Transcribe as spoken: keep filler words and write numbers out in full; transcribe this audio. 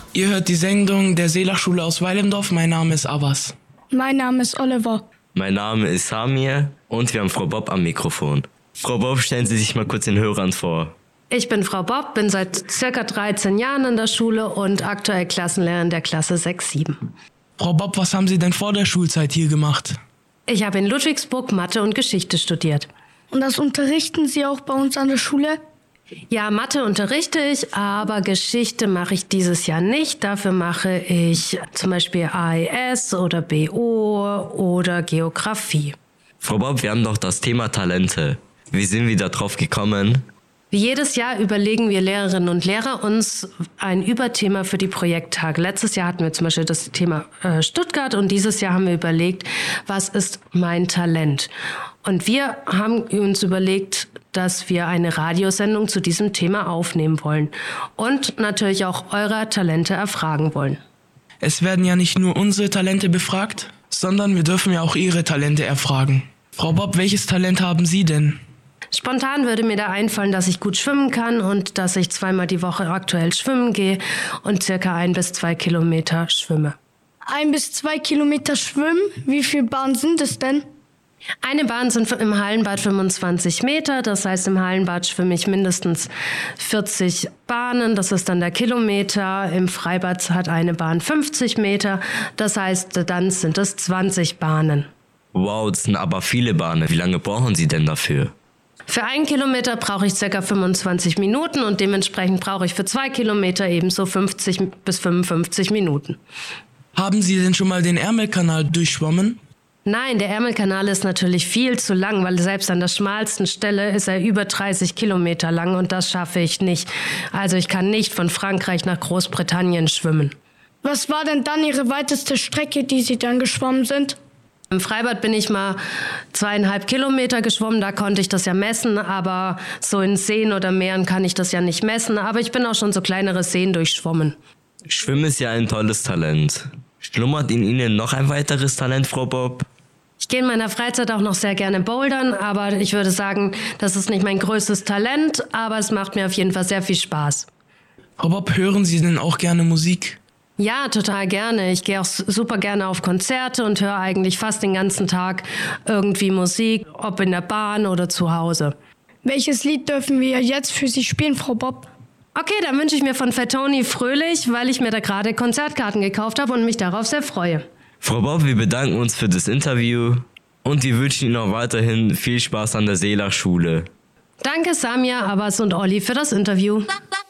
Ihr hört die Sendung der Seelachschule aus Weilendorf. Mein Name ist Abbas. Mein Name ist Oliver. Mein Name ist Samir und wir haben Frau Bob am Mikrofon. Frau Bob, stellen Sie sich mal kurz den Hörern vor. Ich bin Frau Bob, bin seit circa dreizehn Jahren in der Schule und aktuell Klassenlehrerin der Klasse sechs sieben. Frau Bob, was haben Sie denn vor der Schulzeit hier gemacht? Ich habe in Ludwigsburg Mathe und Geschichte studiert. Und das unterrichten Sie auch bei uns an der Schule? Ja, Mathe unterrichte ich, aber Geschichte mache ich dieses Jahr nicht. Dafür mache ich zum Beispiel A E S oder B O oder Geografie. Frau Bob, wir haben doch das Thema Talente. Wie sind wir da drauf gekommen? Wie jedes Jahr überlegen wir Lehrerinnen und Lehrer uns ein Überthema für die Projekttage. Letztes Jahr hatten wir zum Beispiel das Thema äh, Stuttgart und dieses Jahr haben wir überlegt, was ist mein Talent? Und wir haben uns überlegt, dass wir eine Radiosendung zu diesem Thema aufnehmen wollen und natürlich auch eure Talente erfragen wollen. Es werden ja nicht nur unsere Talente befragt, sondern wir dürfen ja auch Ihre Talente erfragen. Frau Bob, welches Talent haben Sie denn? Spontan würde mir da einfallen, dass ich gut schwimmen kann und dass ich zweimal die Woche aktuell schwimmen gehe und circa ein bis zwei Kilometer schwimme. Ein bis zwei Kilometer schwimmen? Wie viele Bahnen sind es denn? Eine Bahn sind im Hallenbad fünfundzwanzig Meter, das heißt im Hallenbad schwimme ich mindestens vierzig Bahnen, das ist dann der Kilometer. Im Freibad hat eine Bahn fünfzig Meter, das heißt dann sind es zwanzig Bahnen. Wow, das sind aber viele Bahnen. Wie lange brauchen Sie denn dafür? Für einen Kilometer brauche ich ca. fünfundzwanzig Minuten und dementsprechend brauche ich für zwei Kilometer ebenso fünfzig bis fünfundfünfzig Minuten. Haben Sie denn schon mal den Ärmelkanal durchschwommen? Nein, der Ärmelkanal ist natürlich viel zu lang, weil selbst an der schmalsten Stelle ist er über dreißig Kilometer lang und das schaffe ich nicht. Also ich kann nicht von Frankreich nach Großbritannien schwimmen. Was war denn dann Ihre weiteste Strecke, die Sie dann geschwommen sind? Im Freibad bin ich mal zweieinhalb Kilometer geschwommen, da konnte ich das ja messen, aber so in Seen oder Meeren kann ich das ja nicht messen. Aber ich bin auch schon so kleinere Seen durchschwommen. Schwimmen ist ja ein tolles Talent. Schlummert in Ihnen noch ein weiteres Talent, Frau Bob? Ich gehe in meiner Freizeit auch noch sehr gerne bouldern, aber ich würde sagen, das ist nicht mein größtes Talent, aber es macht mir auf jeden Fall sehr viel Spaß. Frau Bob, hören Sie denn auch gerne Musik? Ja, total gerne. Ich gehe auch super gerne auf Konzerte und höre eigentlich fast den ganzen Tag irgendwie Musik, ob in der Bahn oder zu Hause. Welches Lied dürfen wir jetzt für Sie spielen, Frau Bob? Okay, dann wünsche ich mir von Fettoni Fröhlich, weil ich mir da gerade Konzertkarten gekauft habe und mich darauf sehr freue. Frau Bob, wir bedanken uns für das Interview und wir wünschen Ihnen auch weiterhin viel Spaß an der Seelachschule. Danke Samir, Abbas und Olli für das Interview.